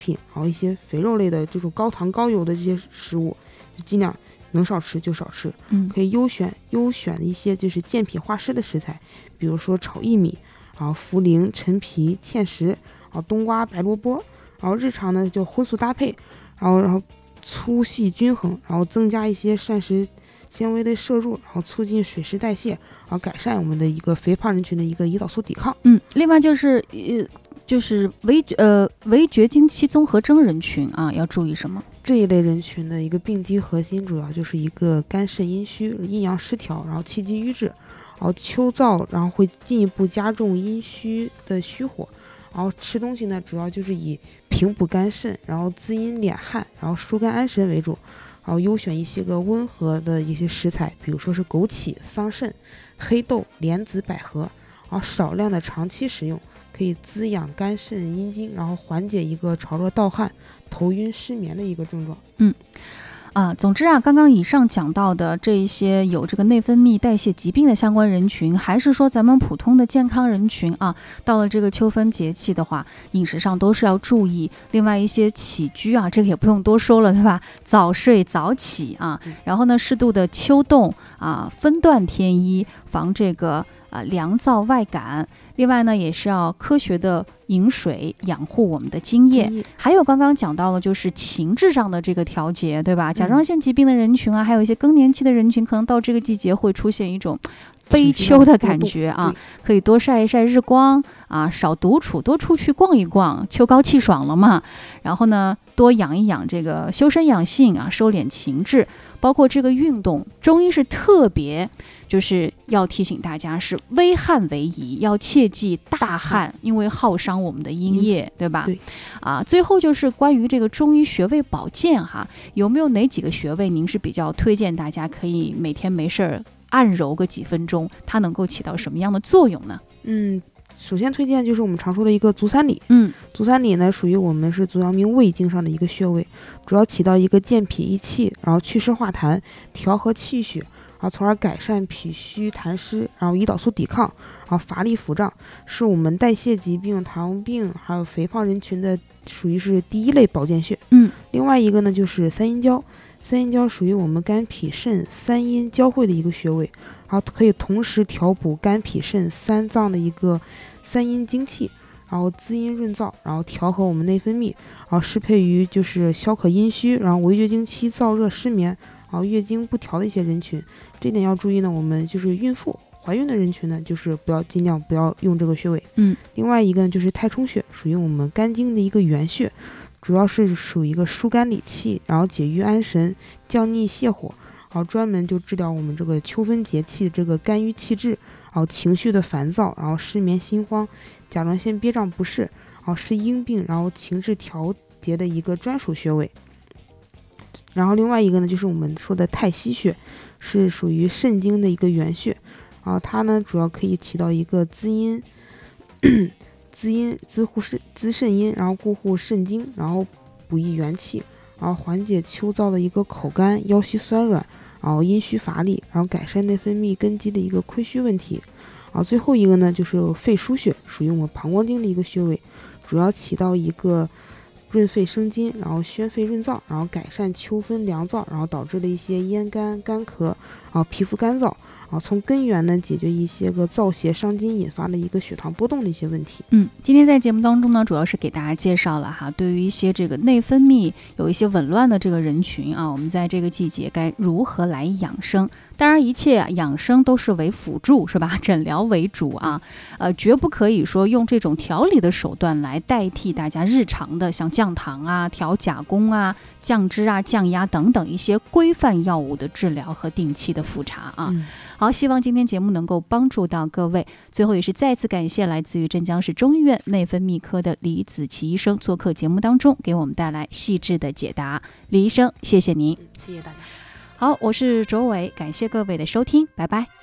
品，然后一些肥肉类的这种高糖高油的这些食物，就尽量能少吃就少吃。可以优选一些就是健脾化湿的食材，比如说炒薏米，然后茯苓、陈皮、芡实，然后冬瓜、白萝卜，然后日常呢就荤素搭配，然后粗细均衡，然后增加一些膳食纤维的摄入，然后促进水湿代谢，然后改善我们的一个肥胖人群的一个胰岛素抵抗。 另外就是围绝经期综合征人群啊，要注意什么？ 这一类人群的一个病机核心主要就是一个肝肾阴虚、阴阳失调，然后气机瘀滞，然后秋燥，然后会进一步加重阴虚的虚火。然后吃东西呢，主要就是以平补肝肾，然后滋阴敛汗，然后疏肝安神为主。然后优选一些个温和的一些食材，比如说是枸杞、桑葚、黑豆、莲子、百合，然后少量的长期食用，可以滋养肝肾阴经，然后缓解一个潮热盗汗、头晕失眠的一个症状。 总之啊，刚刚以上讲到的这一些有这个内分泌代谢疾病的相关人群，还是说咱们普通的健康人群啊，到了这个秋分节气的话，饮食上都是要注意。另外一些起居啊，这个也不用多说了，对吧？早睡早起啊，然后呢，适度的秋冻啊，分段添衣，防这个凉燥外感。另外呢，也是要科学的饮水，养护我们的津液。还有刚刚讲到了，就是情志上的这个调节，对吧？甲状腺疾病的人群啊，还有一些更年期的人群，可能到这个季节会出现一种悲秋的感觉啊，可以多晒一晒日光啊，少独处，多出去逛一逛，秋高气爽了嘛。然后呢，多养一养这个修身养性啊，收敛情志，包括这个运动，中医是特别就是要提醒大家是微汗为宜，要切忌大汗，因为耗伤我们的阴液，对吧？ 对最后就是关于这个中医穴位保健哈，有没有哪几个穴位您是比较推荐大家可以每天没事儿按揉个几分钟，它能够起到什么样的作用呢？ 首先推荐就是我们常说的一个足三里。足三里呢属于我们是足阳明胃经上的一个穴位，主要起到一个健脾益气，然后祛湿化痰，调和气血，然后从而改善脾虚痰湿，然后胰岛素抵抗，然后乏力腹胀，是我们代谢疾病、糖病还有肥胖人群的属于是第一类保健穴。另外一个呢就是三阴交。三阴交属于我们肝脾肾三阴交汇的一个穴位，然后可以同时调补肝脾肾三脏的一个三阴精气，然后滋阴润燥，然后调和我们内分泌，然后适配于就是消渴阴虚，然后围绝经期燥热失眠，然后月经不调的一些人群。这点要注意呢，我们就是孕妇怀孕的人群呢，就是尽量不要用这个穴位。另外一个呢就是太冲穴，属于我们肝经的一个原穴，主要是属于一个疏肝理气，然后解郁安神，降逆泻火，然后专门就治疗我们这个秋分节气这个肝郁气滞，然后情绪的烦躁，然后失眠心慌，甲状腺憋胀不适，然后是阴病，然后情志调节的一个专属穴位。然后另外一个呢就是我们说的太溪穴，是属于肾经的一个原穴，然后它呢主要可以起到一个滋肾阴，然后固护肾经，然后补益元气，然后缓解秋燥的一个口干、腰膝酸软，然后阴虚乏力，然后改善内分泌根基的一个亏虚问题。然后最后一个呢就是肺腧穴，属于我们膀胱经的一个穴位，主要起到一个润肺生津，然后宣肺润燥，然后改善秋分凉燥，然后导致的一些咽干、干咳，然后皮肤干燥，然后从根源呢解决一些个燥邪伤津引发的一个血糖波动的一些问题。 今天在节目当中呢，主要是给大家介绍了哈，对于一些这个内分泌有一些紊乱的这个人群啊，我们在这个季节该如何来养生。当然一切养生都是为辅助，是吧？诊疗为主啊，绝不可以说用这种调理的手段来代替大家日常的像降糖啊、调甲功啊、降脂啊、降压等等一些规范药物的治疗和定期的复查啊。好，希望今天节目能够帮助到各位。最后也是再次感谢来自于镇江市中医院内分泌科的李子琪医生做客节目当中，给我们带来细致的解答。李医生，谢谢您。 谢谢大家。 好，我是卓伟，感谢各位的收听，拜拜。